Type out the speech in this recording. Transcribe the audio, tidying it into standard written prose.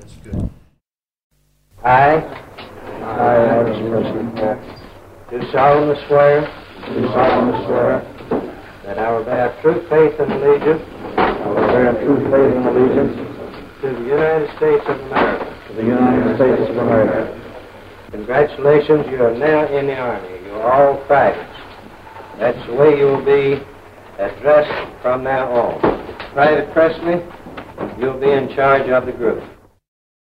That's good. I, Ernest Presley, do solemnly swear that I will bear true faith and allegiance to the United States of America. Congratulations, you are now in the Army. You are all privates. That's the way you will be addressed from now on. Private Presley, you'll be in charge of the group.